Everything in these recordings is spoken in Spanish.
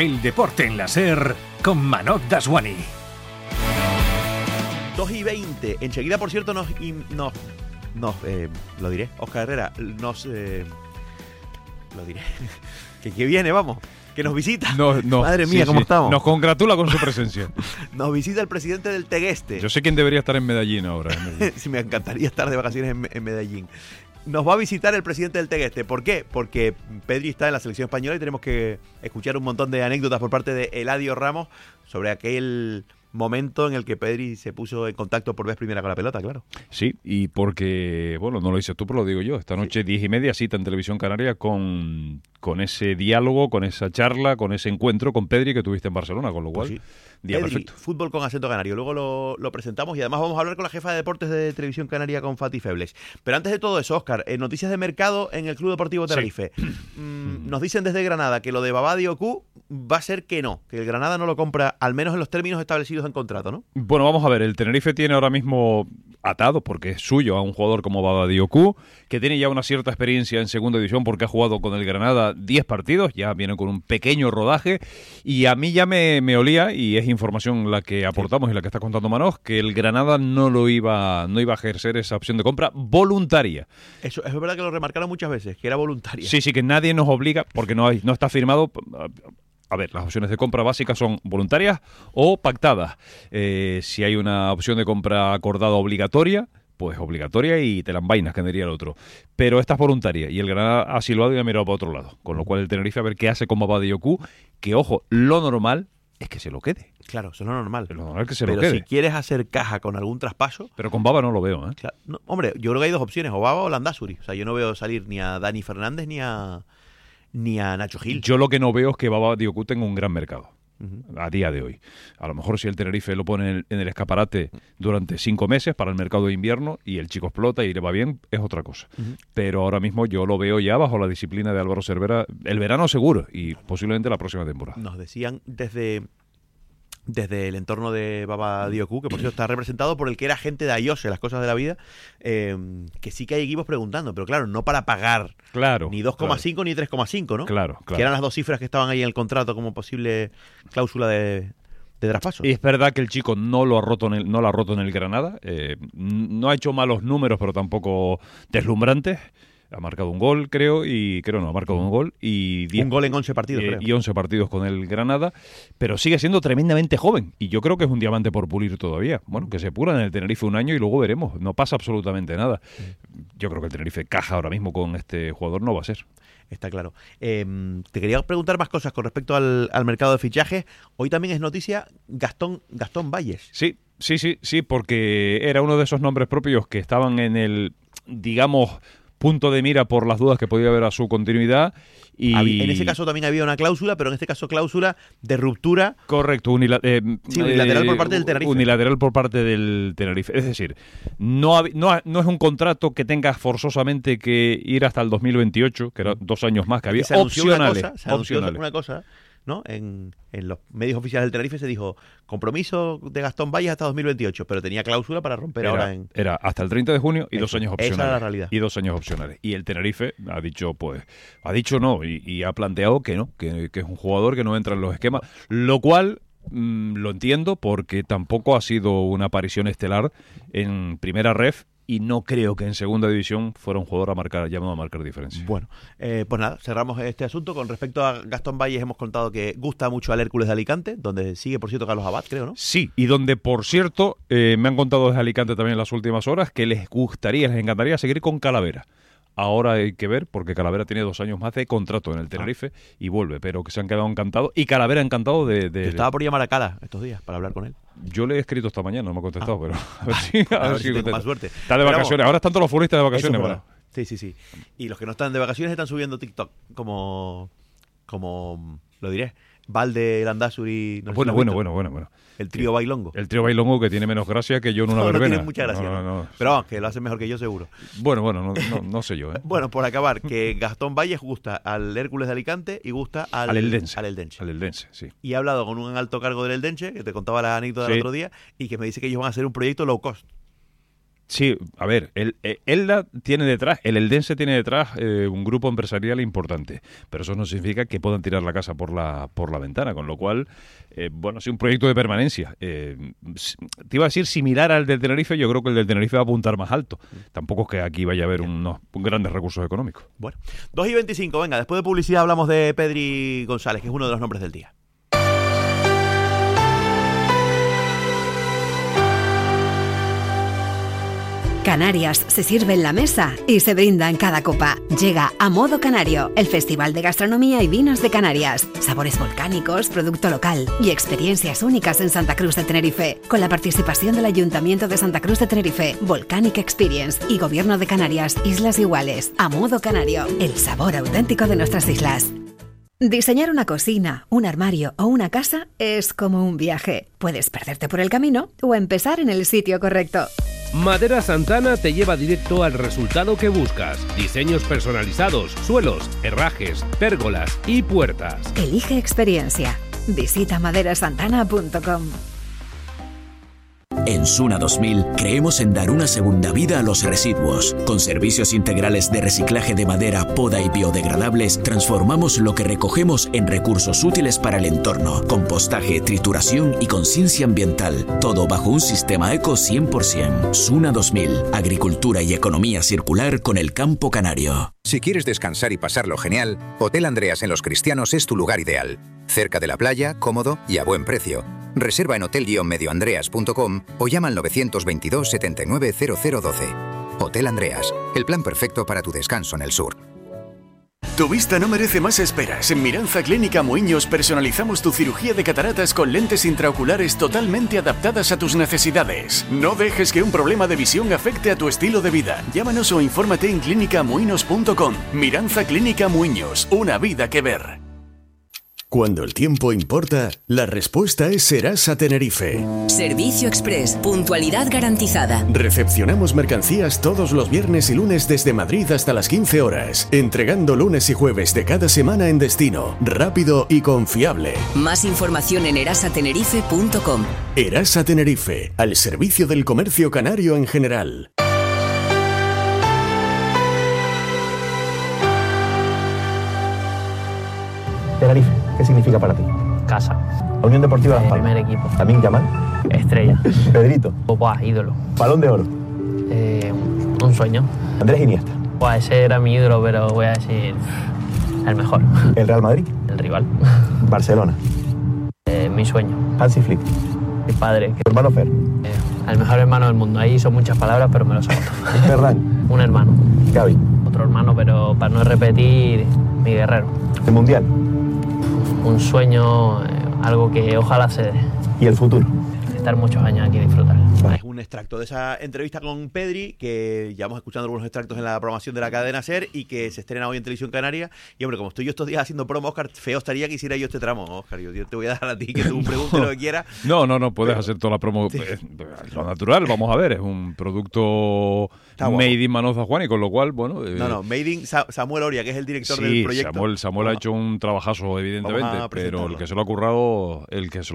El deporte en la SER con Manoj Daswani. 2:20. Enseguida, por cierto, lo diré, Óscar Herrera, lo diré, que viene, vamos, que nos visita. Madre mía, ¿cómo estamos? Nos congratula con su presencia. Nos visita el presidente del Tegueste. Yo sé quién debería estar en Medellín ahora. Sí, me encantaría estar de vacaciones en Medellín. Nos va a visitar el presidente del Tegueste. ¿Por qué? Porque Pedri está en la selección española y tenemos que escuchar un montón de anécdotas por parte de Eladio Ramos sobre aquel momento en el que Pedri se puso en contacto por vez primera con la pelota, claro. Sí, y porque, bueno, no lo dices tú, pero lo digo yo. Esta noche, 10:30, cita en Televisión Canaria con ese diálogo, con esa charla, con ese encuentro con Pedri que tuviste en Barcelona, con lo cual, pues sí. Día Pedri, perfecto. Fútbol con acento canario. Luego lo presentamos y además vamos a hablar con la jefa de deportes de Televisión Canaria, con Fati Febles. Pero antes de todo eso, Óscar, noticias de mercado en el Club Deportivo Tenerife. Sí. Nos dicen desde Granada que lo de Baba Diocú va a ser que no, que el Granada no lo compra, al menos en los términos establecidos en contrato, ¿no? Bueno, vamos a ver, el Tenerife tiene ahora mismo atado, porque es suyo, a un jugador como Baba Diocú, que tiene ya una cierta experiencia en segunda división porque ha jugado con el Granada 10 partidos, ya viene con un pequeño rodaje, y a mí ya me olía, y es información la que aportamos y la que está contando Manoj, que el Granada no iba a ejercer esa opción de compra voluntaria. Eso es verdad que lo remarcaron muchas veces, que era voluntaria. Sí, que nadie nos obliga, porque no está firmado. A ver, las opciones de compra básicas son voluntarias o pactadas. Si hay una opción de compra acordada obligatoria, pues obligatoria y te la envainas, que diría el otro. Pero esta es voluntaria y el Granada ha silbado y ha mirado para otro lado. Con lo cual el Tenerife a ver qué hace con Baba Diocú, que ojo, lo normal es que se lo quede. Claro, eso es lo normal. Es lo normal que se lo pero quede. Si quieres hacer caja con algún traspaso... Pero con Baba no lo veo, ¿eh? Claro, no, hombre, yo creo que hay dos opciones, o Baba o Landázuri. O sea, yo no veo salir ni a Dani Fernández ni a Nacho Gil. Yo lo que no veo es que Baba Diocú tenga un gran mercado a día de hoy. A lo mejor si el Tenerife lo pone en el escaparate durante 5 meses para el mercado de invierno y el chico explota y le va bien, es otra cosa. Pero ahora mismo yo lo veo ya bajo la disciplina de Álvaro Cervera el verano seguro y posiblemente la próxima temporada. Nos decían desde el entorno de Baba Diocú, que por cierto está representado por el que era agente de Ayose, las cosas de la vida, que sí que hay equipos preguntando, pero claro, no para pagar ni 2,5 ni 3,5, ¿no? Claro. Que eran las dos cifras que estaban ahí en el contrato como posible cláusula de traspaso. Y es verdad que el chico no la ha roto en el Granada, no ha hecho malos números, pero tampoco deslumbrantes. Ha marcado un gol, ha marcado un gol y 10, un gol en 11 partidos, creo. Y 11 partidos con el Granada, pero sigue siendo tremendamente joven y yo creo que es un diamante por pulir todavía. Bueno, que se pula en el Tenerife un año y luego veremos, no pasa absolutamente nada. Yo creo que el Tenerife caja ahora mismo con este jugador no va a ser. Está claro. Te quería preguntar más cosas con respecto al mercado de fichajes. Hoy también es noticia Gastón Valles. Sí, porque era uno de esos nombres propios que estaban en el, digamos, punto de mira por las dudas que podía haber a su continuidad. Y en ese caso también había una cláusula, pero en este caso cláusula de ruptura. Correcto, unilateral por parte del Tenerife. Unilateral por parte del Tenerife. Es decir, no es un contrato que tengas forzosamente que ir hasta el 2028, que eran 2 años más que había. Se anunció opcionales. una cosa, ¿no? En los medios oficiales del Tenerife se dijo compromiso de Gastón Valles hasta 2028, pero tenía cláusula para romper Era hasta el 30 de junio y 2 años opcionales. Esa era la realidad. Y 2 años opcionales. Y el Tenerife ha dicho no y ha planteado que no, que es un jugador que no entra en los esquemas, lo cual lo entiendo porque tampoco ha sido una aparición estelar en primera ref. Y no creo que en segunda división fuera un jugador llamado a marcar diferencia. Bueno, pues nada, cerramos este asunto. Con respecto a Gastón Valles, hemos contado que gusta mucho al Hércules de Alicante, donde sigue, por cierto, Carlos Abad, creo, ¿no? Sí, y donde, por cierto, me han contado desde Alicante también en las últimas horas que les encantaría seguir con Calavera. Ahora hay que ver, porque Calavera tiene 2 años más de contrato en el Tenerife y vuelve, pero que se han quedado encantados. Y Calavera encantado de... Yo estaba por llamar a Cala estos días para hablar con él. Yo le he escrito esta mañana, no me ha contestado, pero a ver si tengo más suerte. Está de vacaciones, ahora están todos los futbolistas de vacaciones. Bueno. Sí. Y los que no están de vacaciones están subiendo TikTok, como lo diré, Valde, Landázuri... Bueno. El trío bailongo. El trío bailongo que tiene menos gracia que yo en una verbena. No tiene mucha gracia. No. Pero vamos, que lo hacen mejor que yo seguro. Bueno, no sé yo. Bueno, por acabar, que Gastón Valles gusta al Hércules de Alicante y gusta al Eldense. Al Eldense, sí. Y he hablado con un alto cargo del Eldense, que te contaba la anécdota del otro día, y que me dice que ellos van a hacer un proyecto low cost. Sí, a ver, el Elda tiene detrás, el eldense tiene detrás un grupo empresarial importante, pero eso no significa que puedan tirar la casa por la ventana, con lo cual, bueno, es un proyecto de permanencia. Te iba a decir similar al del Tenerife, yo creo que el del Tenerife va a apuntar más alto. Tampoco es que aquí vaya a haber unos grandes recursos económicos. Bueno, 2:25, venga, después de publicidad hablamos de Pedri González, que es uno de los nombres del día. Canarias se sirve en la mesa y se brinda en cada copa. Llega A Modo Canario, el Festival de Gastronomía y Vinos de Canarias. Sabores volcánicos, producto local y experiencias únicas en Santa Cruz de Tenerife. Con la participación del Ayuntamiento de Santa Cruz de Tenerife, Volcanic Experience y Gobierno de Canarias, Islas Iguales. A Modo Canario, el sabor auténtico de nuestras islas. Diseñar una cocina, un armario o una casa es como un viaje. Puedes perderte por el camino o empezar en el sitio correcto. Madera Santana te lleva directo al resultado que buscas. Diseños personalizados, suelos, herrajes, pérgolas y puertas. Elige experiencia. Visita maderasantana.com. En Suna 2000 creemos en dar una segunda vida a los residuos. Con servicios integrales de reciclaje de madera, poda y biodegradables, transformamos lo que recogemos en recursos útiles para el entorno. Compostaje, trituración y conciencia ambiental. Todo bajo un sistema eco 100%. Suna 2000. Agricultura y economía circular con el campo canario. Si quieres descansar y pasarlo genial, Hotel Andreas en Los Cristianos es tu lugar ideal. Cerca de la playa, cómodo y a buen precio. Reserva en hotel-medioandreas.com o llama al 922 79 0012. Hotel Andreas, el plan perfecto para tu descanso en el sur. Tu vista no merece más esperas. En Miranza Clínica Muiños personalizamos tu cirugía de cataratas con lentes intraoculares totalmente adaptadas a tus necesidades. No dejes que un problema de visión afecte a tu estilo de vida. Llámanos o infórmate en clínicamuinos.com. Miranza Clínica Muiños, una vida que ver. Cuando el tiempo importa, la respuesta es Serasa Tenerife. Servicio Express, puntualidad garantizada. Recepcionamos mercancías todos los viernes y lunes desde Madrid hasta las 15 horas, entregando lunes y jueves de cada semana en destino, rápido y confiable. Más información en erasatenerife.com. Erasa Tenerife, al servicio del comercio canario en general. Tenerife, ¿qué significa para ti? Casa. La Unión Deportiva Las Palmas. Primer equipo. También Yamal. Estrella. Pedrito. Buah, ídolo. Balón de oro. Un sueño. Andrés Iniesta. Buah, ese era mi ídolo, pero voy a decir el mejor. El Real Madrid. El rival. Barcelona. Mi sueño. Hansi Flick. Mi padre. Tu hermano Fer. El mejor hermano del mundo. Ahí son muchas palabras, pero me lo sé. Ferran. Un hermano. Gaby. Otro hermano, pero para no repetir, mi guerrero. El Mundial. Un sueño, algo que ojalá se dé. ¿Y el futuro? Estar muchos años aquí y disfrutar. Es un extracto de esa entrevista con Pedri, que llevamos escuchando algunos extractos en la programación de la cadena SER y que se estrena hoy en Televisión Canaria. Y hombre, como estoy yo estos días haciendo promo, Óscar, feo estaría que hiciera yo este tramo, Óscar. Yo te voy a dar a ti que tú preguntes lo que quieras. No, puedes hacer toda la promo. Sí. Lo natural, vamos a ver, es un producto made in Manós Dasguani, con lo cual, bueno... made in Samuel Oria, que es el director del proyecto. Samuel ha hecho un trabajazo, evidentemente, pero el que se lo ha currado,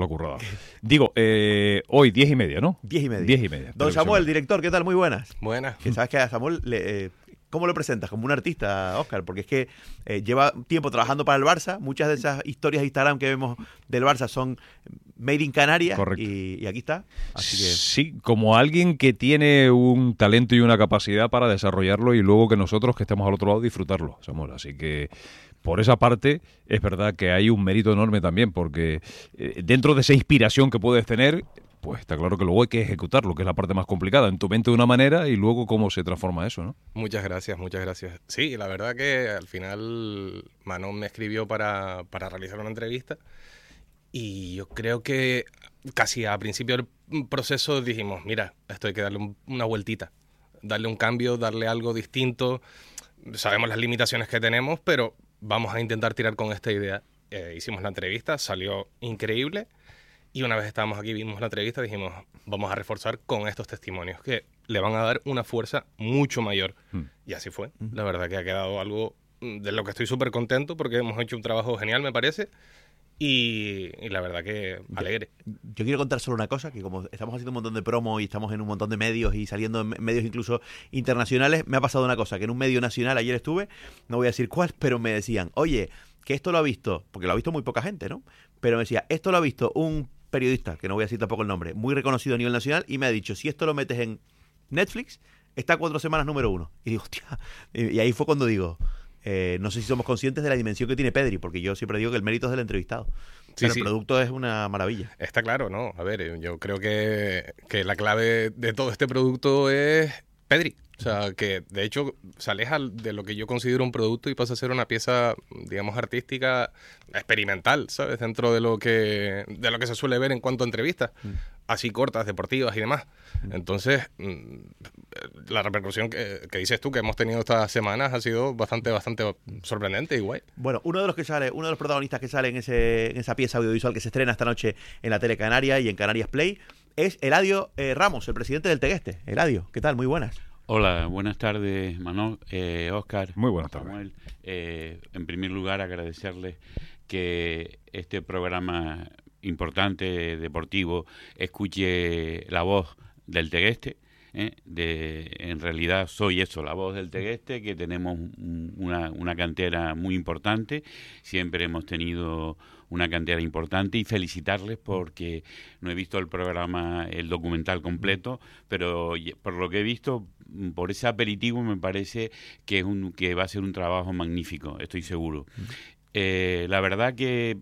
Digo, hoy 10:30, ¿no? 10:30. Don Samuel, director, ¿qué tal? Muy buenas. Buenas. Que sabes que a Samuel, ¿cómo lo presentas? Como un artista, Óscar, porque es que lleva tiempo trabajando para el Barça. Muchas de esas historias de Instagram que vemos del Barça son made in Canarias. Correcto. Y aquí está. Así que... Sí, como alguien que tiene un talento y una capacidad para desarrollarlo y luego que nosotros que estamos al otro lado disfrutarlo, Samuel. Así que... Por esa parte, es verdad que hay un mérito enorme también, porque dentro de esa inspiración que puedes tener, pues está claro que luego hay que ejecutarlo, que es la parte más complicada, en tu mente de una manera y luego cómo se transforma eso, ¿no? Muchas gracias. Sí, la verdad que al final Manón me escribió para realizar una entrevista y yo creo que casi a principio del proceso dijimos, mira, esto hay que darle una vueltita, darle un cambio, darle algo distinto. Sabemos las limitaciones que tenemos, pero vamos a intentar tirar con esta idea. Hicimos la entrevista, salió increíble y una vez estábamos aquí, vimos la entrevista, dijimos, vamos a reforzar con estos testimonios que le van a dar una fuerza mucho mayor. Y así fue. La verdad que ha quedado algo de lo que estoy súper contento porque hemos hecho un trabajo genial, me parece, Y la verdad que alegre. Yo quiero contar solo una cosa, que como estamos haciendo un montón de promo y estamos en un montón de medios y saliendo en medios incluso internacionales, me ha pasado una cosa, que en un medio nacional ayer estuve, no voy a decir cuál, pero me decían, oye, que esto lo ha visto, porque lo ha visto muy poca gente, ¿no? Pero me decía, esto lo ha visto un periodista, que no voy a decir tampoco el nombre, muy reconocido a nivel nacional, y me ha dicho, si esto lo metes en Netflix, está 4 semanas número 1. Y digo, hostia, y ahí fue cuando digo... no sé si somos conscientes de la dimensión que tiene Pedri, porque yo siempre digo que el mérito es del entrevistado. Pero el producto es una maravilla. Está claro, ¿no? A ver, yo creo que la clave de todo este producto es Pedri. O sea, que de hecho se aleja de lo que yo considero un producto y pasa a ser una pieza, digamos, artística experimental, ¿sabes? Dentro de lo que se suele ver en cuanto a entrevistas, así cortas, deportivas y demás. Entonces, la repercusión que dices tú que hemos tenido estas semanas ha sido bastante sorprendente y guay. Bueno, uno de los protagonistas que sale en esa pieza audiovisual que se estrena esta noche en la Tele Canaria y en Canarias Play es Eladio Ramos, el presidente del Tegueste. Eladio, ¿qué tal? Muy buenas. Hola, buenas tardes, Manol, Óscar. Muy buenas tardes. Samuel. En primer lugar, agradecerles que este programa importante, deportivo, escuche la voz del Tegueste. En realidad soy eso, la voz del Tegueste, que tenemos una cantera muy importante. Siempre hemos tenido una cantera importante y felicitarles porque no he visto el programa, el documental completo, pero por lo que he visto, por ese aperitivo me parece que va a ser un trabajo magnífico, estoy seguro. La verdad que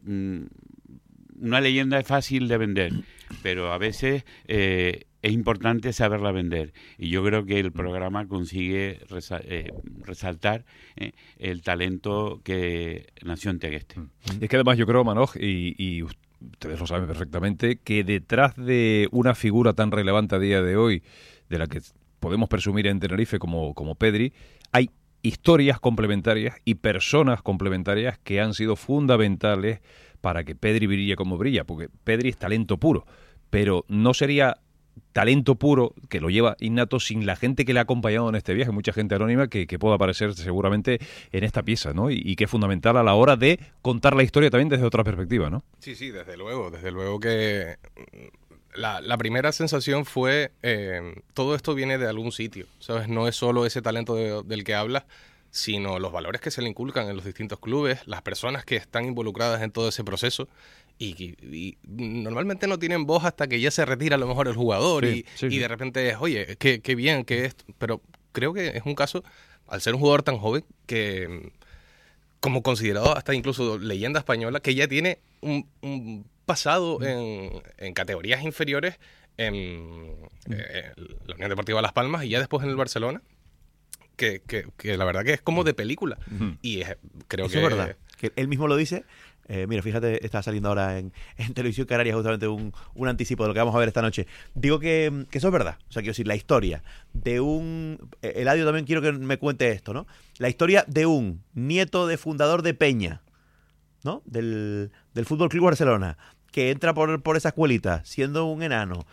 una leyenda es fácil de vender, pero a veces es importante saberla vender. Y yo creo que el programa consigue resaltar el talento que nació en Tegueste. Es que además yo creo, Manoj, y ustedes lo saben perfectamente, que detrás de una figura tan relevante a día de hoy, de la que podemos presumir en Tenerife como Pedri, hay historias complementarias y personas complementarias que han sido fundamentales para que Pedri brille como brilla, porque Pedri es talento puro, pero no sería talento puro que lo lleva innato sin la gente que le ha acompañado en este viaje, mucha gente anónima que pueda aparecer seguramente en esta pieza, ¿no? Y que es fundamental a la hora de contar la historia también desde otra perspectiva, ¿no? Sí, desde luego que la primera sensación fue todo esto viene de algún sitio, ¿sabes? No es solo ese talento del que hablas, sino los valores que se le inculcan en los distintos clubes, las personas que están involucradas en todo ese proceso y normalmente no tienen voz hasta que ya se retira a lo mejor el jugador y de repente es, oye, qué bien que es, pero creo que es un caso, al ser un jugador tan joven, que como considerado hasta incluso leyenda española, que ya tiene un pasado en categorías inferiores en la Unión Deportiva Las Palmas y ya después en el Barcelona, que la verdad que es como de película. Y creo que es verdad, que él mismo lo dice. Mira, fíjate, está saliendo ahora en Televisión Canaria justamente un anticipo de lo que vamos a ver esta noche. Digo que eso es verdad. O sea, quiero decir, la historia de Eladio también quiero que me cuente esto, ¿no? La historia de un nieto de fundador de Peña, ¿no? Del Fútbol Club Barcelona, que entra por esa escuelita, siendo un enano,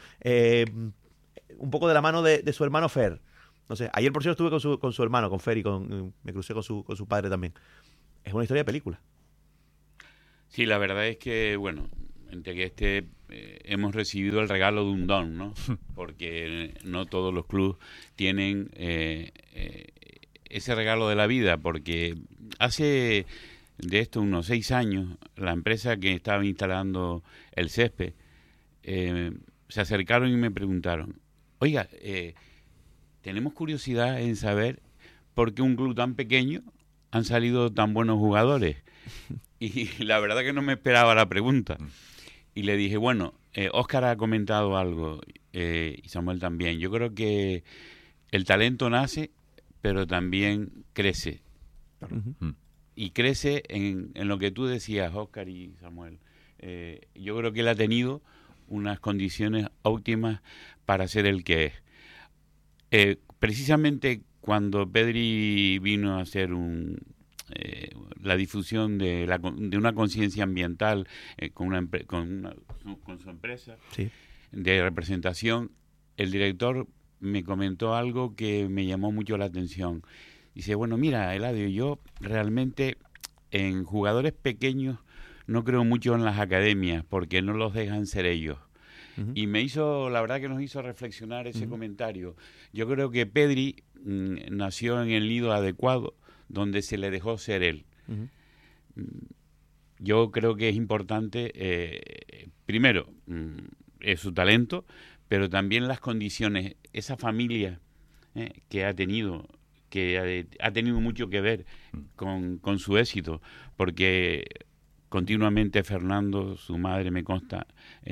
un poco de la mano de su hermano Fer. No sé, ayer por cierto estuve con su hermano, con Fer, y me crucé con su padre también. Es una historia de película. Sí, la verdad es que, bueno, en Tegueste hemos recibido el regalo de un don, ¿no? Porque no todos los clubes tienen ese regalo de la vida, porque hace de esto unos 6 años, la empresa que estaba instalando el césped se acercaron y me preguntaron, oiga, tenemos curiosidad en saber por qué un club tan pequeño han salido tan buenos jugadores. Y la verdad que no me esperaba la pregunta. Y le dije, bueno, Óscar ha comentado algo, y Samuel también. Yo creo que el talento nace, pero también crece. Y crece en lo que tú decías, Óscar y Samuel. Yo creo que él ha tenido unas condiciones óptimas para ser el que es. Precisamente cuando Pedri vino a hacer la difusión de una conciencia ambiental con su empresa de representación, el director me comentó algo que me llamó mucho la atención. Dice, bueno, mira, Eladio, yo realmente en jugadores pequeños no creo mucho en las academias porque no los dejan ser ellos. Y la verdad que nos hizo reflexionar ese comentario. Yo creo que Pedri nació en el nido adecuado, donde se le dejó ser él. Yo creo que es importante, primero, su talento, pero también las condiciones, esa familia que ha tenido mucho que ver con su éxito, porque continuamente Fernando, su madre me consta,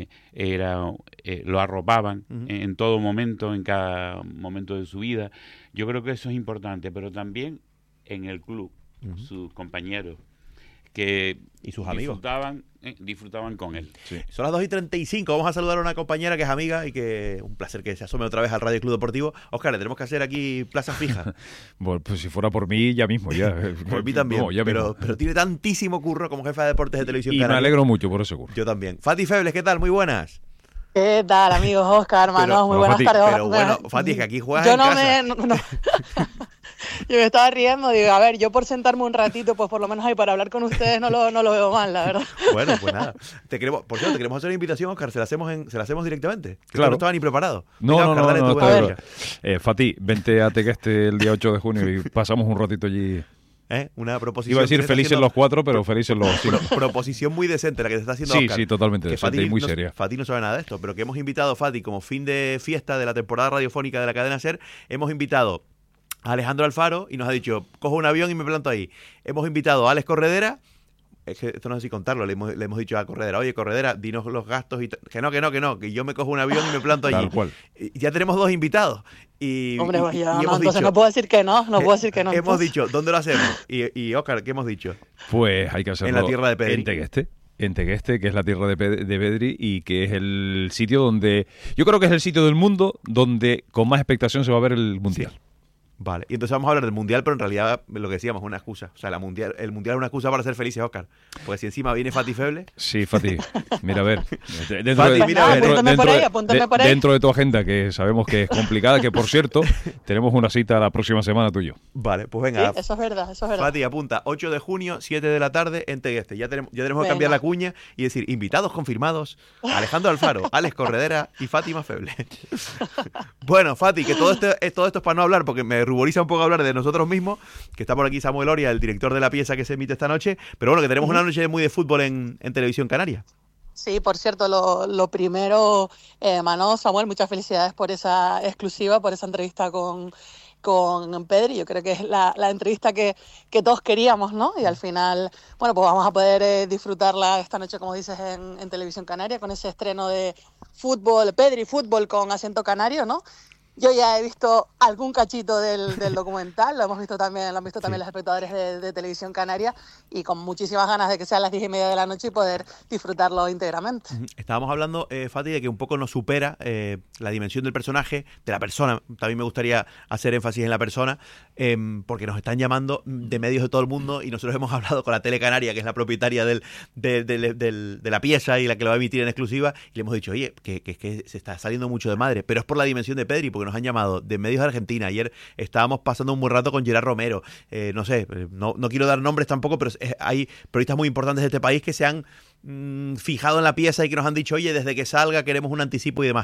lo arropaban en todo momento, en cada momento de su vida. Yo creo que eso es importante, pero también en el club, sus compañeros, que y sus amigos disfrutaban con él. Sí. Son las 2:35, vamos a saludar a una compañera que es amiga y que un placer que se asome otra vez al Radio Club Deportivo. Óscar, le tenemos que hacer aquí plaza fija. Bueno, pues si fuera por mí, ya mismo, ya. Por mí también, no, pero tiene tantísimo curro como jefa de deportes de Televisión y Canaria. me alegro mucho por ese curro. Yo también. Fati Febles, ¿qué tal? Muy buenas. ¿Qué tal, amigos? Óscar, hermanos, muy buenas tardes. Pero bueno, Fati, es que aquí juegas yo en no casa. No. Yo me estaba riendo, digo, a ver, yo por sentarme un ratito, pues por lo menos ahí para hablar con ustedes no lo veo mal, la verdad. Bueno, pues nada. Por cierto, te queremos hacer una invitación, Óscar, se la hacemos directamente. Claro. No estaba ni preparado. No, Fati, vente a Tegueste el día 8 de junio y pasamos un ratito allí. Una proposición. Iba a decir felices los 4, pero felices los 5. Proposición muy decente la que te está haciendo Óscar. Sí, totalmente decente y muy seria. Fati no sabe nada de esto, pero que hemos invitado, Fati, como fin de fiesta de la temporada radiofónica de la cadena SER, hemos invitado a Alejandro Alfaro y nos ha dicho, cojo un avión y me planto ahí. Hemos invitado a Alex Corredera. Es que esto no sé si contarlo, le hemos dicho a Corredera, oye Corredera, dinos los gastos y que no, que yo me cojo un avión y me planto allí. Tal cual. Y ya tenemos 2 invitados. Hombre, pues ya, entonces no puedo decir que no, Hemos dicho, ¿dónde lo hacemos? Y Óscar, ¿qué hemos dicho? Pues hay que hacerlo en la tierra de Pedri. En Tegueste, que es la tierra de Pedri y que es el sitio donde, yo creo que es el sitio del mundo donde con más expectación se va a ver el Mundial. Sí. Vale, y entonces vamos a hablar del Mundial, pero en realidad lo que decíamos es una excusa. O sea, el Mundial es una excusa para ser felices, Óscar. Pues si encima viene Fati Feble. Sí, Fati, mira a ver. Dentro de tu agenda, que sabemos que es complicada, que por cierto, tenemos una cita la próxima semana tú y yo. Vale, pues venga. Sí, eso es verdad. Fati, apunta, 8 de junio, 7 de la tarde en Tegueste. Ya tenemos que cambiar la cuña y decir, invitados confirmados, Alejandro Alfaro, Alex Corredera y Fátima Feble. Bueno, Fati, que todo esto es para no hablar, porque me ruboriza un poco hablar de nosotros mismos, que está por aquí Samuel Oria, el director de la pieza que se emite esta noche, pero bueno, que tenemos una noche muy de fútbol en Televisión Canaria. Sí, por cierto, lo primero, Mano, Samuel, muchas felicidades por esa exclusiva, por esa entrevista con Pedri. Yo creo que es la entrevista que todos queríamos, ¿no? Y al final, bueno, pues vamos a poder disfrutarla esta noche, como dices, en Televisión Canaria, con ese estreno de fútbol, Pedri Fútbol con acento canario, ¿no? Yo ya he visto algún cachito del documental, lo han visto también los espectadores de Televisión Canaria, y con muchísimas ganas de que sea a las 10:30 de la noche y poder disfrutarlo íntegramente. Estábamos hablando, Fati, de que un poco nos supera la dimensión del personaje, de la persona. También me gustaría hacer énfasis en la persona, porque nos están llamando de medios de todo el mundo y nosotros hemos hablado con la Tele Canaria, que es la propietaria de la pieza y la que lo va a emitir en exclusiva, y le hemos dicho, oye, que se está saliendo mucho de madre, pero es por la dimensión de Pedri, porque nos han llamado de medios de Argentina. Ayer estábamos pasando un buen rato con Gerard Romero. No sé, no quiero dar nombres tampoco, pero hay periodistas muy importantes de este país que se han fijado en la pieza y que nos han dicho, oye, desde que salga queremos un anticipo y demás.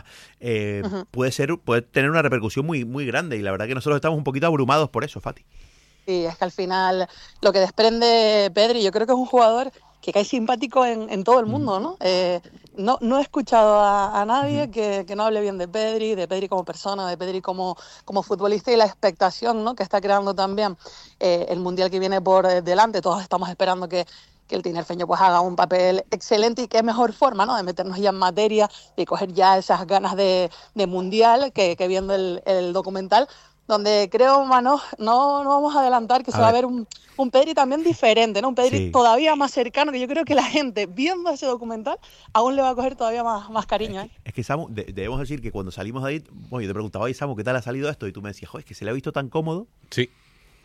Puede tener una repercusión muy, muy grande, y la verdad que nosotros estamos un poquito abrumados por eso, Fati. Sí, es que al final lo que desprende Pedri, yo creo que es un jugador que cae simpático en todo el mundo, ¿no? No he escuchado a nadie que no hable bien de Pedri como persona, de Pedri como futbolista, y la expectación, ¿no?, que está creando también el Mundial que viene por delante. Todos estamos esperando que el tinerfeño pues haga un papel excelente, y qué mejor forma, ¿no?, de meternos ya en materia, de coger ya esas ganas de Mundial que viendo el documental, donde creo, Mano, no vamos a adelantar, que se va a ver un Pedri también diferente, ¿no? Un Pedri todavía más cercano, que yo creo que la gente, viendo ese documental, aún le va a coger todavía más cariño, ¿eh? Es que, Samu, debemos decir que cuando salimos de ahí, bueno, yo te preguntaba, oye, Samu, ¿qué tal ha salido esto? Y tú me decías, joder, es que se le ha visto tan cómodo. Sí.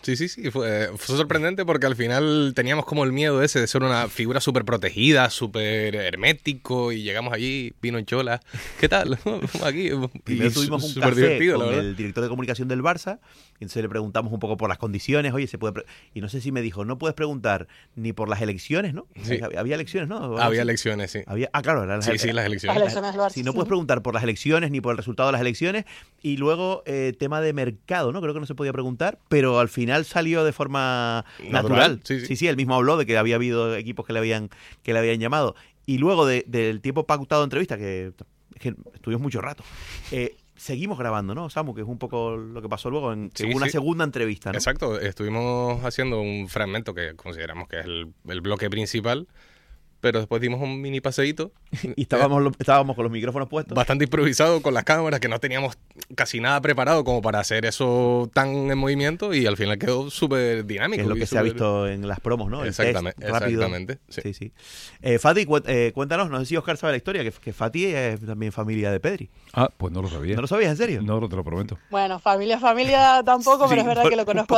Sí, fue sorprendente porque al final teníamos como el miedo ese de ser una figura súper protegida, súper hermético, y llegamos allí, vino en chola. ¿Qué tal? Aquí. Primero tuvimos un café con el director de comunicación del Barça, y entonces le preguntamos un poco por las condiciones, oye, y no sé si me dijo, no puedes preguntar ni por las elecciones, ¿no? Sí. Había elecciones, ¿no? Había elecciones, sí. Claro, las elecciones. Las elecciones del Barça. Sí, no puedes preguntar por las elecciones ni por el resultado de las elecciones, y luego tema de mercado, ¿no? Creo que no se podía preguntar, pero al final salió de forma natural. Sí, él mismo habló de que había habido equipos que le habían llamado. Y luego del tiempo pactado de entrevista, que estuvimos mucho rato, seguimos grabando, ¿no, Samu? Que es un poco lo que pasó luego, una segunda entrevista, ¿no? Exacto, estuvimos haciendo un fragmento que consideramos que es el bloque principal, pero después dimos un mini paseíto. Y estábamos con los micrófonos puestos. Bastante improvisado con las cámaras, que no teníamos casi nada preparado como para hacer eso tan en movimiento, y al final quedó súper dinámico. Es lo que se ha visto en las promos, ¿no? Exactamente. Sí. Fati, cuéntanos, no sé si Óscar sabe la historia, que Fati es también familia de Pedri. Ah, pues no lo sabía. ¿No lo sabías, en serio? No, te lo prometo. Bueno, familia tampoco, pero es verdad que lo conozco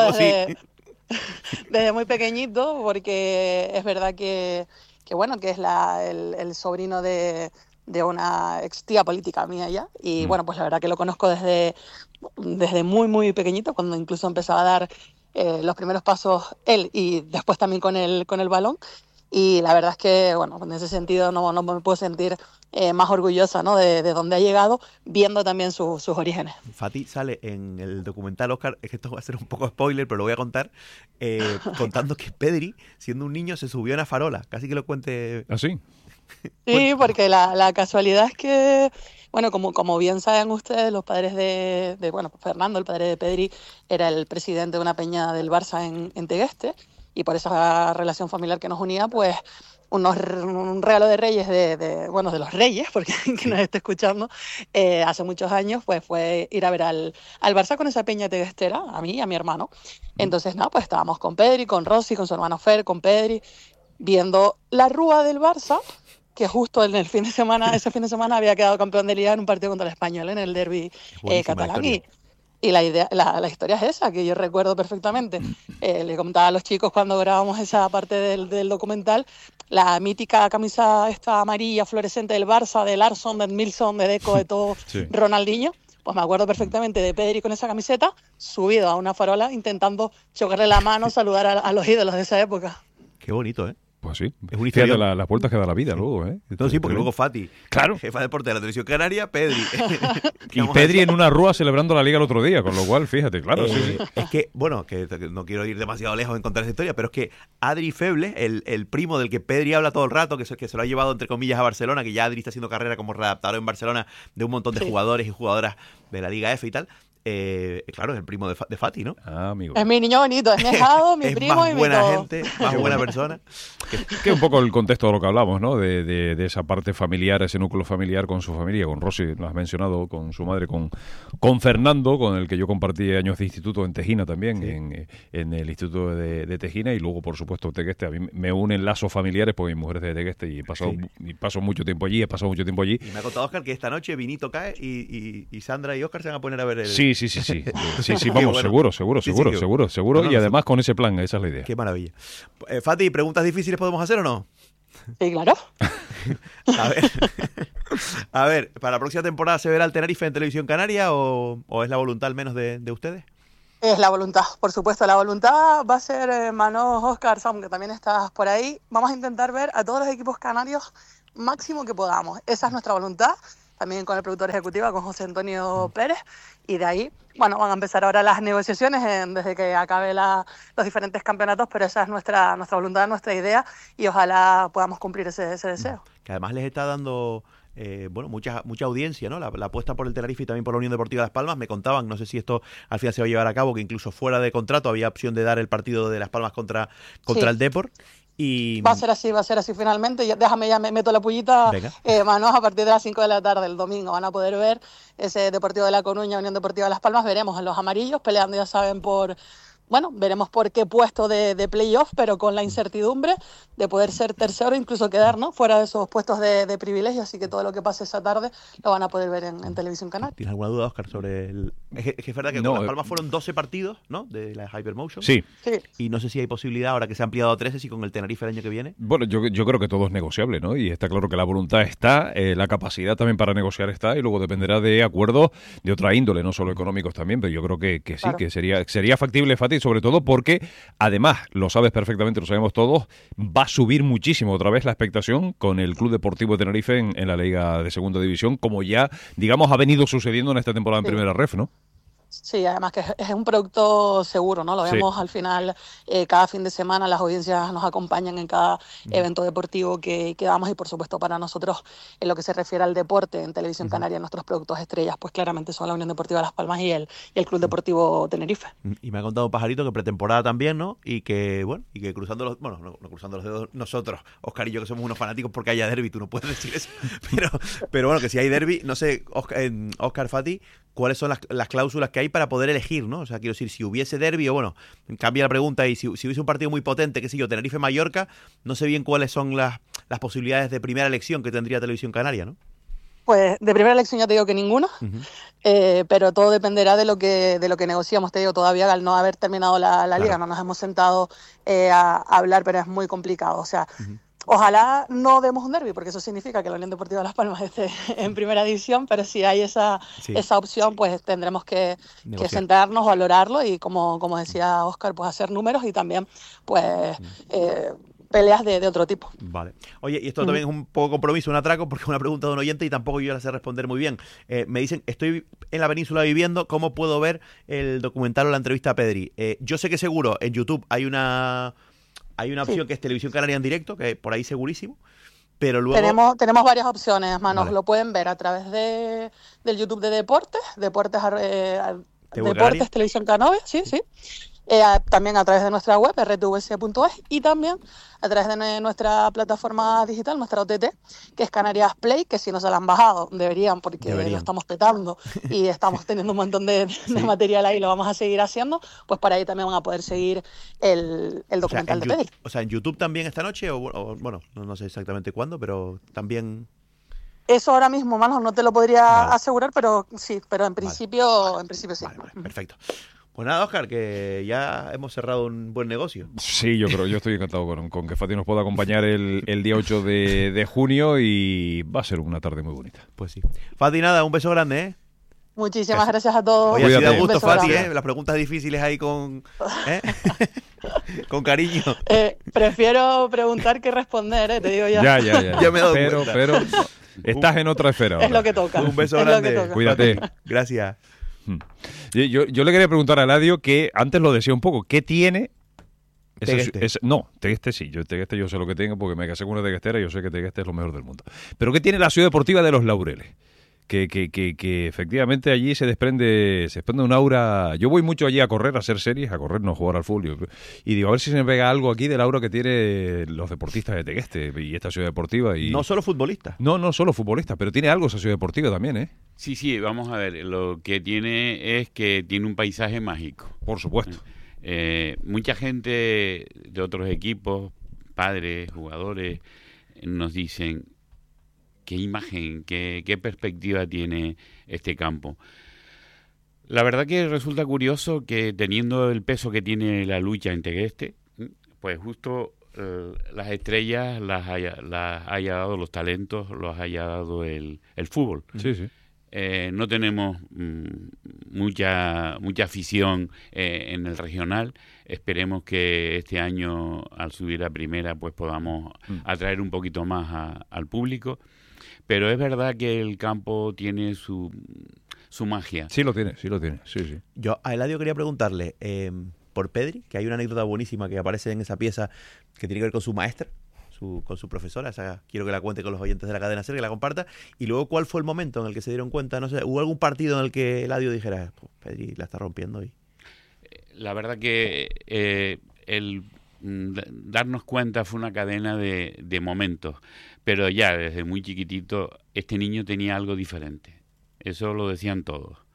desde muy pequeñito, porque es verdad que es el sobrino de una ex tía política mía ya, y bueno, pues la verdad que lo conozco desde muy muy pequeñito, cuando incluso empezaba a dar los primeros pasos él, y después también con el balón, y la verdad es que, bueno, en ese sentido no me puedo sentir más orgullosa, ¿no? de dónde ha llegado, viendo también sus orígenes. Fati sale en el documental, Óscar, es que esto va a ser un poco spoiler, pero lo voy a contar, contando que Pedri, siendo un niño, se subió a una farola. Casi que lo cuente. ¿Ah, sí? Sí, porque la casualidad es que, bueno, como bien saben ustedes, los padres de Fernando, el padre de Pedri, era el presidente de una peña del Barça en Tegueste, y por esa relación familiar que nos unía, pues un regalo de Reyes de los Reyes, porque que nos esté escuchando, hace muchos años, pues fue ir a ver al Barça con esa peña teguestera, a mí y a mi hermano. Entonces, pues estábamos con Pedri, con Rossi, con su hermano Fer, con Pedri, viendo la rúa del Barça, que justo en ese fin de semana había quedado campeón de Liga en un partido contra el Español, en el derbi catalán. Y la historia es esa, que yo recuerdo perfectamente. Le comentaba a los chicos cuando grabamos esa parte del documental, la mítica camisa esta amarilla fluorescente del Barça, de Larsson, de Milson, de Deco, de todo, sí. Ronaldinho. Pues me acuerdo perfectamente de Pedri con esa camiseta, subido a una farola, intentando chocarle la mano, saludar a los ídolos de esa época. Qué bonito, ¿eh? Pues sí, es una historia. Fíjate las vueltas que da la vida luego, ¿eh? No, sí, porque luego Fati, claro, jefa de deporte de la televisión canaria, Pedri. Y Pedri en una rúa celebrando la Liga el otro día, con lo cual, fíjate, claro. Sí. Es que, bueno, que no quiero ir demasiado lejos en contar esa historia, pero es que Adri Febles, el primo del que Pedri habla todo el rato, que se lo ha llevado entre comillas a Barcelona, que ya Adri está haciendo carrera como readaptador en Barcelona de un montón de jugadores y jugadoras de la Liga F y tal. Claro, es el primo de Fati, ¿no? Ah, amigo. Es mi niño bonito, es mi ahijado, mi primo y mi todo. Es más buena gente, más buena persona. Que es un poco el contexto de lo que hablamos, ¿no? De esa parte familiar, ese núcleo familiar con su familia, con Rossi, lo has mencionado, con su madre, con Fernando, con el que yo compartí años de instituto en Tejina también, sí. en el instituto de Tejina, y luego, por supuesto, Tegueste. A mí me unen lazos familiares porque mi mujer es de Tegueste y paso mucho tiempo allí, he pasado mucho tiempo allí. Y me ha contado Óscar que esta noche Vinito cae y Sandra y Óscar se van a poner a ver el... Sí, vamos, bueno. seguro, y además con ese plan, esa es la idea. Qué maravilla. Fati, ¿preguntas difíciles podemos hacer o no? Sí, claro. A ver, ¿para la próxima temporada se verá el Tenerife en Televisión Canaria o es la voluntad al menos de ustedes? Es la voluntad, por supuesto. La voluntad va a ser, Mano, Óscar, Sam, que también estás por ahí. Vamos a intentar ver a todos los equipos canarios máximo que podamos. Esa es nuestra voluntad. También con el productor ejecutivo, con José Antonio Pérez, y de ahí, bueno, van a empezar ahora las negociaciones desde que acabe los diferentes campeonatos, pero esa es nuestra voluntad, nuestra idea, y ojalá podamos cumplir ese deseo. Que además les está dando mucha audiencia, ¿no? La apuesta por el Tenerife y también por la Unión Deportiva Las Palmas. Me contaban, no sé si esto al final se va a llevar a cabo, que incluso fuera de contrato había opción de dar el partido de Las Palmas contra el Depor. Y... Va a ser así finalmente. Ya me meto la pullita, Manos, a partir de las 5 de la tarde el domingo van a poder ver ese Deportivo de La Coruña, Unión Deportiva de Las Palmas. Veremos en los amarillos peleando, ya saben, por bueno, veremos por qué puesto de playoff, pero con la incertidumbre de poder ser tercero, incluso quedar, ¿no?, fuera de esos puestos de privilegio. Así que todo lo que pase esa tarde lo van a poder ver en Televisión Canaria. ¿Tienes alguna duda, Óscar, sobre el...? Es que es verdad que con Las Palmas fueron 12 partidos, ¿no?, de la Hypermotion. Sí. Y no sé si hay posibilidad, ahora que se ha ampliado a 13, si con el Tenerife el año que viene. Bueno, yo creo que todo es negociable, ¿no? Y está claro que la voluntad está, la capacidad también para negociar está, y luego dependerá de acuerdos de otra índole, no solo económicos también, pero yo creo que sí, claro, que sería factible, Fati, sobre todo porque, además, lo sabes perfectamente, lo sabemos todos, va a subir muchísimo otra vez la expectación con el Club Deportivo Tenerife en la Liga de Segunda División, como ya, digamos, ha venido sucediendo en esta temporada en Primera Ref, ¿no? Sí, además que es un producto seguro, ¿no? Lo vemos al final, cada fin de semana las audiencias nos acompañan en cada evento deportivo que damos, y por supuesto para nosotros, en lo que se refiere al deporte en Televisión Canaria, nuestros productos estrellas pues claramente son la Unión Deportiva Las Palmas y el Club Deportivo Tenerife. Y me ha contado un pajarito que pretemporada también, ¿no? Y que cruzando los... Bueno, no cruzando los dedos nosotros, Óscar y yo, que somos unos fanáticos porque haya derbi, tú no puedes decir eso. Pero bueno, que si hay derbi, no sé, Óscar, Fati, ¿cuáles son las cláusulas que hay para poder elegir, ¿no? O sea, quiero decir, si hubiese derbi, o bueno, cambia la pregunta, y si hubiese un partido muy potente, qué sé yo, Tenerife-Mallorca, no sé bien cuáles son las posibilidades de primera elección que tendría Televisión Canaria, ¿no? Pues de primera elección ya te digo que ninguna, pero todo dependerá de lo que negociamos. Te digo, todavía al no haber terminado la liga, no nos hemos sentado a hablar, pero es muy complicado. O sea, ojalá no demos un derbi, porque eso significa que la Unión Deportiva Las Palmas esté en primera división, pero si hay esa opción, pues tendremos que sentarnos, valorarlo y, como decía Óscar, pues hacer números y también pues peleas de otro tipo. Vale. Oye, y esto también es un poco compromiso, un atraco, porque es una pregunta de un oyente y tampoco yo la sé responder muy bien. Me dicen, estoy en la península viviendo, ¿cómo puedo ver el documental o la entrevista a Pedri? Yo sé que seguro en YouTube hay una opción que es Televisión Canaria en directo, que por ahí segurísimo, pero luego... Tenemos varias opciones, Manos. Lo pueden ver a través del YouTube de Deportes Televisión Canaria, sí. También a través de nuestra web, rtvc.es, y también a través de nuestra plataforma digital, nuestra OTT, que es Canarias Play, que si no se la han bajado, deberían, porque lo estamos petando y estamos teniendo un montón de material ahí, lo vamos a seguir haciendo, pues para ahí también van a poder seguir el documental de Pedri. O sea, en YouTube también esta noche, o bueno, no sé exactamente cuándo, pero también... Eso ahora mismo, Manos, no te lo podría asegurar, pero sí, pero en principio sí. Vale, perfecto. Pues nada, Óscar, que ya hemos cerrado un buen negocio. Sí, yo estoy encantado con que Fati nos pueda acompañar el día 8 de junio, y va a ser una tarde muy bonita. Pues sí. Fati, nada, un beso grande, ¿eh? Muchísimas gracias a todos. Oye, ha sido a gusto, Fati, las preguntas difíciles ahí con cariño. Prefiero preguntar que responder, te digo ya. Ya me he dado cuenta. Pero estás en otra esfera ahora. Es lo que toca. Un beso grande. Cuídate. Gracias. Yo le quería preguntar a Eladio, que antes lo decía un poco, ¿qué tiene? Tegueste sí, Tegueste yo sé lo que tengo porque me casé con una teguestera y yo sé que Tegueste es lo mejor del mundo. Pero ¿qué tiene la Ciudad Deportiva de Los Laureles? Que efectivamente allí se desprende un aura. Yo voy mucho allí a correr, a hacer series, a correr, no a jugar al fútbol. Y digo, a ver si se me pega algo aquí del aura que tiene los deportistas de Tegueste y esta Ciudad Deportiva. Y... No solo futbolistas. No solo futbolistas, pero tiene algo esa Ciudad Deportiva también, ¿eh? Sí, vamos a ver. Lo que tiene es que tiene un paisaje mágico. Por supuesto. Mucha gente de otros equipos, padres, jugadores, nos dicen... ¿Qué imagen, qué perspectiva tiene este campo? La verdad que resulta curioso que, teniendo el peso que tiene la lucha en Tegueste, pues justo las estrellas las haya dado los talentos, los haya dado el fútbol. Sí. No tenemos mucha afición en el regional. Esperemos que este año, al subir a primera, pues podamos atraer un poquito más al público. Pero es verdad que el campo tiene su magia. Sí lo tiene, sí. Yo a Eladio quería preguntarle por Pedri, que hay una anécdota buenísima que aparece en esa pieza que tiene que ver con su maestra, con su profesora. Quiero que la cuente con los oyentes de la cadena SER, que la comparta. Y luego, ¿cuál fue el momento en el que se dieron cuenta? No sé, ¿hubo algún partido en el que Eladio dijera, Pedri la está rompiendo hoy? La verdad que el darnos cuenta fue una cadena de momentos, pero ya desde muy chiquitito este niño tenía algo diferente, eso lo decían todos.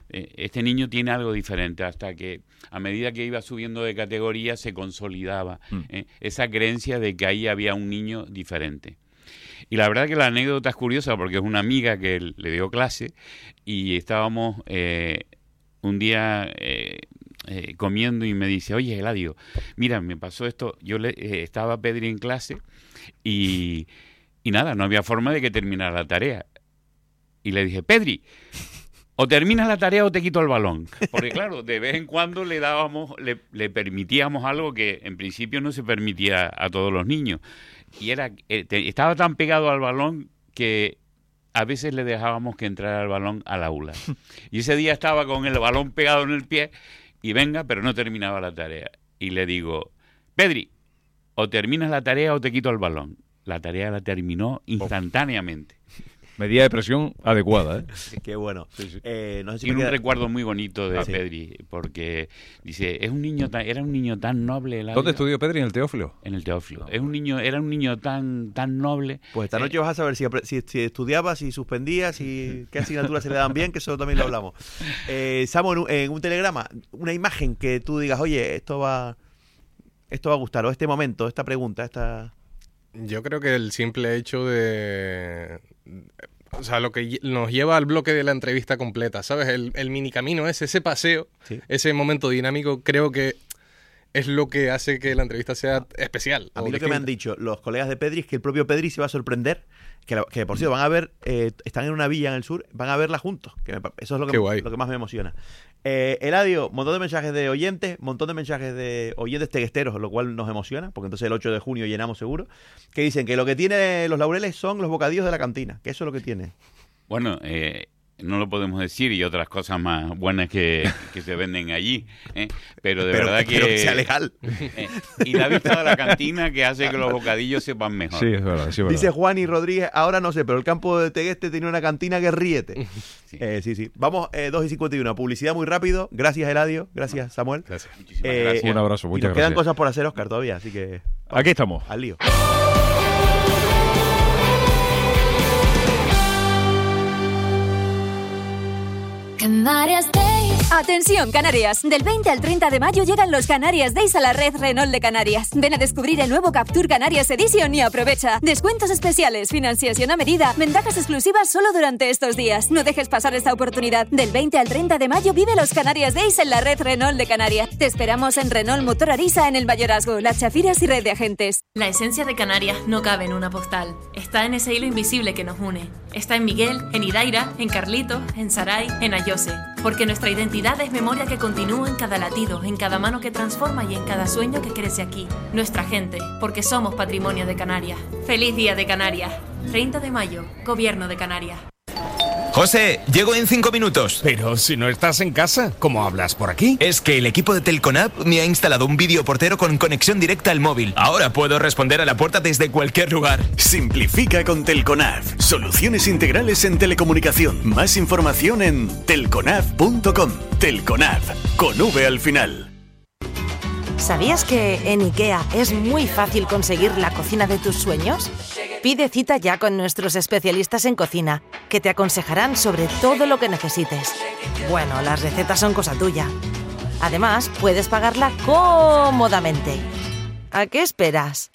este niño tiene algo diferente, hasta que a medida que iba subiendo de categoría se consolidaba esa creencia de que ahí había un niño diferente. Y la verdad que la anécdota es curiosa porque es una amiga que le dio clase y estábamos un día comiendo y me dice, oye, Eladio, mira, me pasó esto, estaba Pedri en clase y nada, no había forma de que terminara la tarea. Y le dije, Pedri, o terminas la tarea o te quito el balón. Porque claro, de vez en cuando le permitíamos algo que en principio no se permitía a todos los niños. Y estaba tan pegado al balón que a veces le dejábamos que entrara el balón al aula. Y ese día estaba con el balón pegado en el pie y venga, pero no terminaba la tarea. Y le digo, Pedri, o terminas la tarea o te quito el balón. La tarea la terminó instantáneamente. Medida de presión adecuada, ¿eh? Qué bueno. Sí, sí. No sé si tiene un recuerdo muy bonito de Pedri, porque dice, era un niño tan noble. ¿Dónde estudió Pedri? ¿En el Teófilo? En el Teófilo. Era un niño tan noble. Pues esta noche vas a saber si estudiaba, si suspendía, qué asignaturas se le dan bien, que eso también lo hablamos. Samu, en un telegrama, una imagen que tú digas, oye, esto va a gustar, o este momento, esta pregunta, esta... Yo creo que el simple hecho de... O sea, lo que nos lleva al bloque de la entrevista completa, ¿sabes? El mini camino ese paseo, ese momento dinámico, creo que es lo que hace que la entrevista sea especial. A mí lo que me han dicho los colegas de Pedri es que el propio Pedri se va a sorprender, que por cierto van a ver, están en una villa en el sur, van a verla juntos. Eso es lo que más me emociona. Eladio, montón de mensajes de oyentes, montón de mensajes de oyentes teguesteros, lo cual nos emociona, porque entonces el 8 de junio llenamos seguro, que dicen que lo que tiene los Laureles son los bocadillos de la cantina, que eso es lo que tiene. Bueno, no lo podemos decir, y otras cosas más buenas que se venden allí, pero de verdad que... Pero que sea legal. Y la vista de la cantina que hace que los bocadillos sepan mejor. Sí, es verdad. Dice Juan y Rodríguez, ahora no sé, pero el campo de Tegueste tiene una cantina que ríete. Sí. Vamos, 2:51, publicidad muy rápido. Gracias, Eladio. Gracias, Samuel. Gracias. Muchísimas gracias. Un abrazo, muchas gracias. Quedan cosas por hacer, Óscar, todavía, así que... Aquí estamos. Al lío. Canarias Days. Atención, Canarias. Del 20 al 30 de mayo llegan los Canarias Days a la red Renault de Canarias. Ven a descubrir el nuevo Captur Canarias Edition y aprovecha. Descuentos especiales, financiación a medida, ventajas exclusivas solo durante estos días. No dejes pasar esta oportunidad. Del 20 al 30 de mayo vive los Canarias Days en la red Renault de Canarias. Te esperamos en Renault Motor Arisa en el Mayorazgo, Las Chafiras y red de agentes. La esencia de Canarias no cabe en una postal. Está en ese hilo invisible que nos une. Está en Miguel, en Idaira, en Carlitos, en Saray, en Ayose. Porque nuestra identidad es memoria que continúa en cada latido, en cada mano que transforma y en cada sueño que crece aquí. Nuestra gente, porque somos patrimonio de Canarias. ¡Feliz Día de Canarias! 30 de mayo, Gobierno de Canarias. José, llego en 5 minutos. Pero si no estás en casa, ¿cómo hablas por aquí? Es que el equipo de Telconab me ha instalado un videoportero con conexión directa al móvil. Ahora puedo responder a la puerta desde cualquier lugar. Simplifica con Telconab. Soluciones integrales en telecomunicación. Más información en telconab.com. Telconab, con V al final. ¿Sabías que en IKEA es muy fácil conseguir la cocina de tus sueños? Pide cita ya con nuestros especialistas en cocina, que te aconsejarán sobre todo lo que necesites. Bueno, las recetas son cosa tuya. Además, puedes pagarla cómodamente. ¿A qué esperas?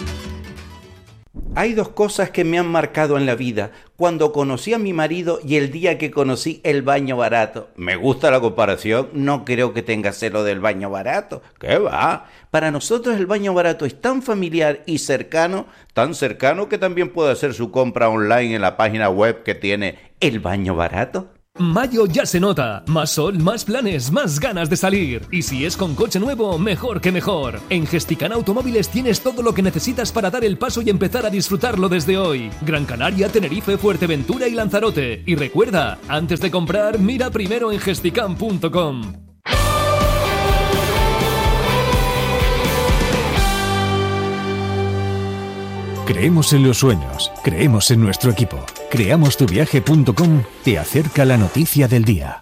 Hay dos cosas que me han marcado en la vida. Cuando conocí a mi marido y el día que conocí el baño barato. Me gusta la comparación, no creo que tenga celo del baño barato. ¿Qué va? Para nosotros el baño barato es tan familiar y cercano, tan cercano que también puede hacer su compra online en la página web que tiene El Baño Barato. Mayo ya se nota. Más sol, más planes, más ganas de salir. Y si es con coche nuevo, mejor que mejor. En Gesticana Automóviles tienes todo lo que necesitas para dar el paso y empezar a disfrutarlo desde hoy. Gran Canaria, Tenerife, Fuerteventura y Lanzarote. Y recuerda, antes de comprar, mira primero en gesticam.com. Creemos en los sueños, creemos en nuestro equipo. Creamostuviaje.com te acerca la noticia del día.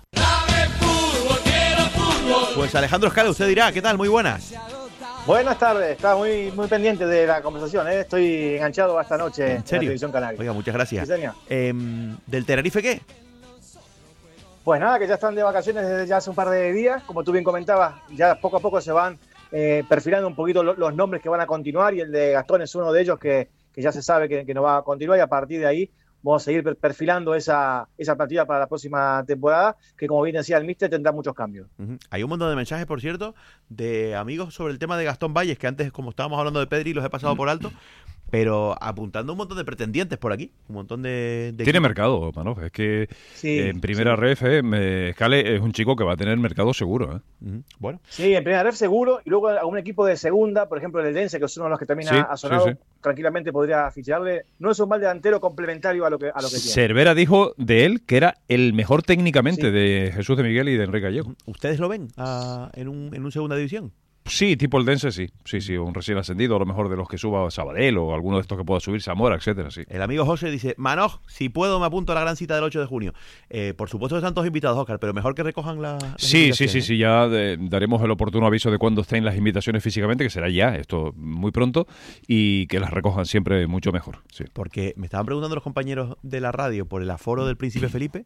Pues Alejandro Escala, usted dirá, ¿qué tal? Muy buenas. Buenas tardes, estaba muy pendiente de la conversación, ¿eh? Estoy enganchado esta noche ¿En serio? en la televisión canaria. Oiga, muchas gracias. Sí, señor. ¿Del Tenerife qué? Pues nada, que ya están de vacaciones desde ya hace un par de días. Como tú bien comentabas, ya poco a poco se van perfilando un poquito los nombres que van a continuar, y el de Gastón es uno de ellos que ya se sabe que no va a continuar, y a partir de ahí vamos a seguir perfilando esa partida para la próxima temporada, que como bien decía el míster, tendrá muchos cambios. Hay un montón de mensajes, por cierto, de amigos sobre el tema de Gastón Valles, que antes, como estábamos hablando de Pedri, los he pasado por alto, pero apuntando un montón de pretendientes por aquí, un montón de Tiene equipos. mercado, Manoj. Es que Sí, en primera ref, Scale es un chico que va a tener mercado seguro. Bueno. Sí, en primera ref seguro, y luego algún equipo de segunda, por ejemplo el Eldense, que es uno de los que también Sí, ha sonado, sí, sí. tranquilamente podría ficharle. No es un mal delantero complementario a lo que tiene. Cervera dijo de él que era el mejor técnicamente de Jesús de Miguel y de Enrique Gallego. ¿Ustedes lo ven en un segunda división? Sí, tipo el Dense, sí. Sí, un recién ascendido, a lo mejor de los que suba Sabadell o alguno de estos que pueda subir Zamora, etcétera, sí. El amigo José dice: Manoj, si puedo me apunto a la gran cita del 8 de junio. Por supuesto que están todos invitados, Óscar, pero mejor que recojan las Sí, invitaciones. ya daremos el oportuno aviso de cuándo estén las invitaciones físicamente, que será ya, esto muy pronto, y que las recojan siempre mucho mejor. Sí. Porque me estaban preguntando los compañeros de la radio por el aforo del Príncipe Felipe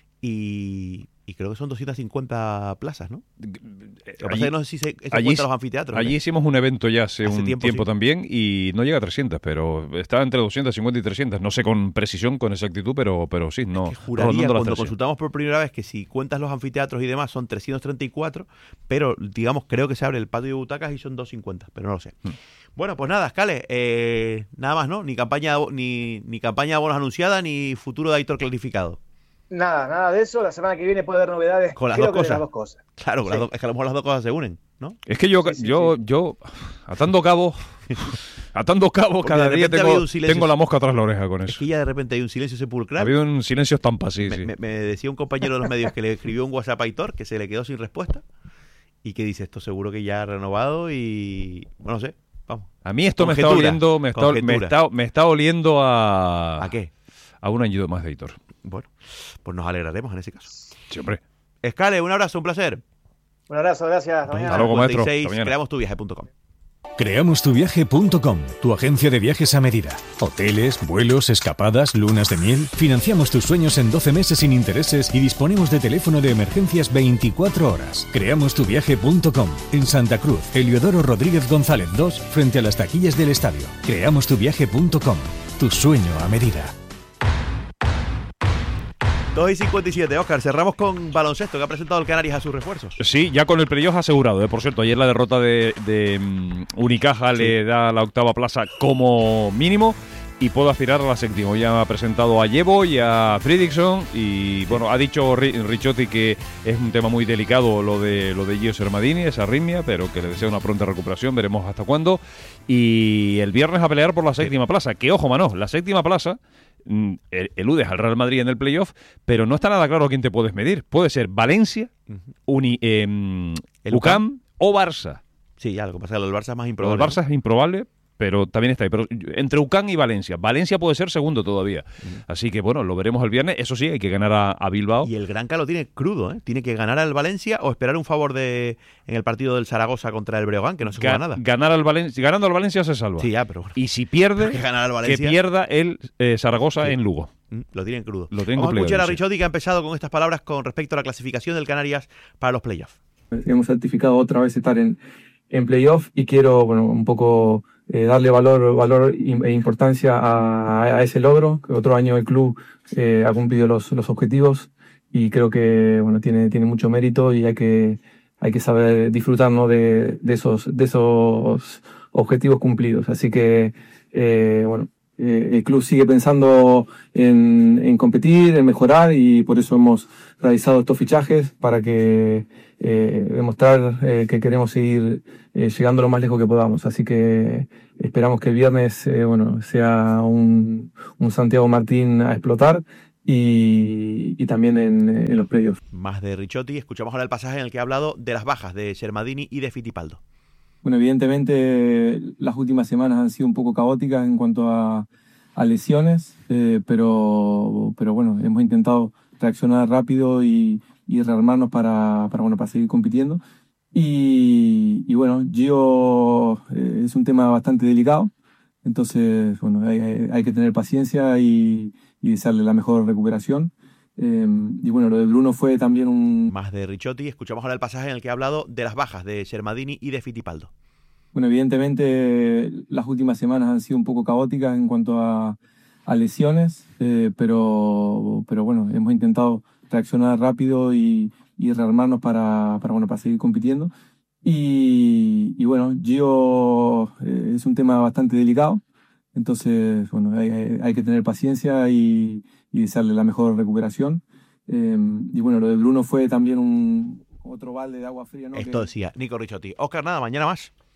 y creo que son 250 plazas, ¿no? Lo que pasa es que no sé si se cuentan los anfiteatros. Allí hicimos un evento ya hace un tiempo sí. también y no llega a 300, pero está entre 250 y 300. No sé con precisión, con exactitud, pero sí, no. Juraría rondando las cuando 300. consultamos por primera vez que si cuentas los anfiteatros y demás son 334, pero digamos creo que se abre el patio de butacas y son 250, pero no lo sé. Bueno, pues nada, Scale, nada más, ¿no? Ni campaña de abonos anunciada, ni futuro de Aitor clarificado. Nada de eso. La semana que viene puede haber novedades. Con las Creo dos que de cosas. las dos cosas. Claro, Sí. es que a lo mejor las dos cosas se unen, ¿no? Es que yo atando cabos Porque cada de día repente ha habido un silencio. tengo la mosca tras la oreja con Es eso. que ya de repente hay un silencio sepulcral. Ha habido un silencio estampa, sí. Me decía un compañero de los medios que le escribió un WhatsApp a Aitor que se le quedó sin respuesta y que dice: esto seguro que ya ha renovado y... bueno, no sé, vamos. A mí esto Conjetura, me está oliendo a... ¿A qué? A un año más de Aitor. Bueno, pues nos alegraremos en ese caso. Sí, hombre. Scale, un abrazo, un placer. Un abrazo, gracias. Hasta mañana. Hasta luego, maestro. 56, Hasta mañana. creamostuviaje.com. Creamostuviaje.com, tu agencia de viajes a medida. Hoteles, vuelos, escapadas, lunas de miel. Financiamos tus sueños en 12 meses sin intereses y disponemos de teléfono de emergencias 24 horas. Creamostuviaje.com, en Santa Cruz, Heliodoro Rodríguez González 2, frente a las taquillas del estadio. Creamostuviaje.com, tu sueño a medida. 2:57, Óscar, cerramos con baloncesto, que ha presentado el Canarias a sus refuerzos. Sí, ya con el playoff asegurado. Por cierto, ayer la derrota de Unicaja le da la octava plaza como mínimo y puedo aspirar a la séptima. Ya ha presentado a Llevo y a Fredrickson y bueno, ha dicho Ricciotti que es un tema muy delicado lo de Gio Sermadini, esa arritmia, pero que le desea una pronta recuperación, veremos hasta cuándo. Y el viernes a pelear por la séptima plaza, que ojo, Manoj, la séptima plaza eludes al Real Madrid en el playoff, pero no está nada claro a quién te puedes medir. Puede ser Valencia, UCAM o Barça. Sí, ya, lo que pasa es que el Barça es más El improbable. Barça es improbable, pero también está ahí. Pero entre UCAM y Valencia. Valencia puede ser segundo todavía. Así que bueno, lo veremos el viernes. Eso sí, hay que ganar a Bilbao. Y el Granca lo tiene crudo, ¿eh? Tiene que ganar al Valencia o esperar un favor en el partido del Zaragoza contra el Breogán, que no se juega nada. Ganando al Valencia se salva. Sí, ya, pero bueno. Y si pierde, que ganar al que Valencia. pierda el Zaragoza en Lugo. Lo tienen crudo. Lo tienen Vamos a escuchar a complicado, sí. Ricciotti, que ha empezado con estas palabras con respecto a la clasificación del Canarias para los playoffs. Hemos certificado otra vez estar en playoff y quiero, bueno, un poco darle valor e importancia a ese logro, que otro año el club ha cumplido los objetivos y creo que, bueno, tiene mucho mérito y hay que saber disfrutar, ¿no?, de esos objetivos cumplidos. Así que, bueno, el club sigue pensando en competir, en mejorar y por eso hemos realizado estos fichajes para que demostrar que queremos seguir llegando lo más lejos que podamos. Así que esperamos que el viernes bueno, sea un Santiago Martín a explotar y también en los playoffs. Más de Ricciotti. Escuchamos ahora el pasaje en el que ha hablado de las bajas de Sermadini y de Fittipaldo. Bueno, evidentemente las últimas semanas han sido un poco caóticas en cuanto a lesiones, pero bueno, hemos intentado reaccionar rápido y rearmarnos para seguir compitiendo. Y bueno, Gio es un tema bastante delicado, entonces bueno, hay que tener paciencia y desearle la mejor recuperación. Y bueno, lo de Bruno fue también un... Más de Ricciotti. Escuchamos ahora el pasaje en el que ha hablado de las bajas de Shermadini y de Fittipaldo. Bueno, evidentemente las últimas semanas han sido un poco caóticas en cuanto a lesiones, pero bueno, hemos intentado reaccionar rápido y rearmarnos para seguir compitiendo. Y bueno, Gio es un tema bastante delicado, entonces bueno, hay que tener paciencia y desearle la mejor recuperación. Y bueno, lo de Bruno fue también otro balde de agua fría, ¿no? Esto decía Nico Ricciotti. Óscar, nada, mañana más.